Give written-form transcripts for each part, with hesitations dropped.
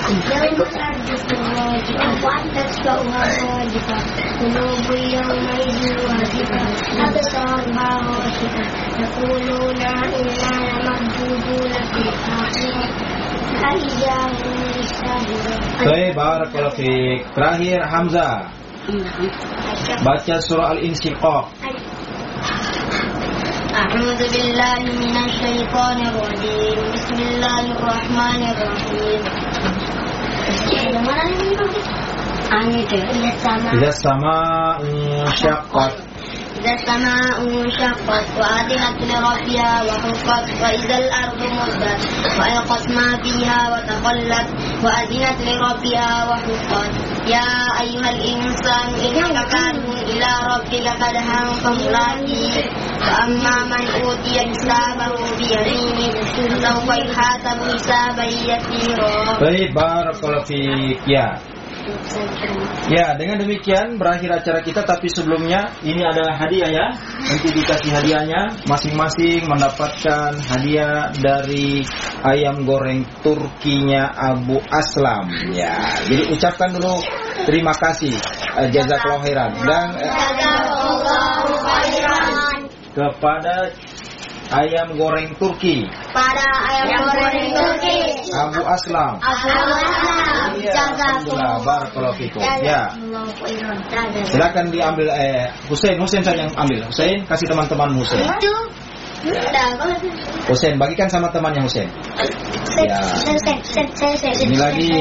يوم ترجف الراجفة وتتبعها الراجفة قلوب يومئذ واجفة أبصارها خاشعة يقولون إنا لمردودون في الآخرة فإذا هم يستهزئون. Baik, barakallahu fiik. Terakhir Hamzah. Baca surah Al-Insyiqaq. أعوذ بالله من الشيطان الرجيم بسم الله الرحمن الرحيم. إذا السماء انشقت إذا السماء انشقت وأذنت لربها وحقت وإذا الأرض مدت وألقت ما فيها وتخلت وأذنت لربها وحقت يا أيها الإنسان إنك كادح إلى ربك كدحا فملاقيه فأما من أوتي كتابه بيمينه فسوف يحاسب حسابا يسيرا. Baik, barakallahu fiik. Ya, dengan demikian berakhir acara kita. Tapi sebelumnya ini adalah hadiah ya. Nanti dikasih hadiahnya. Masing-masing mendapatkan hadiah dari ayam goreng Turkinya Abu Aslam. Ya, jadi ucapkan dulu terima kasih, jazakallahu khairan, dan kepada ayam goreng Turki. Pada ayam goreng Turki. Abu Aslam. Alhamdulillah, barakallahu fikum. Ya. Silakan diambil Husain saja yang ambil. Husain kasih teman-teman Husain. Husain bagikan sama temannya Husain. Ya. Ini lagi.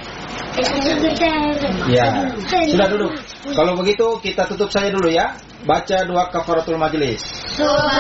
Ya. Sudah duduk. Kalau begitu kita tutup saja dulu ya. Baca doa kafaratul majelis.